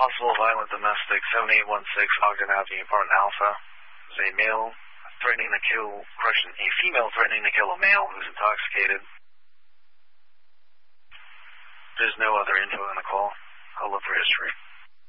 possible violent domestic, 7816 Ogden Avenue, apartment Alpha. There's a female threatening to kill a male who's intoxicated. There's no other info in the call. I'll look for history.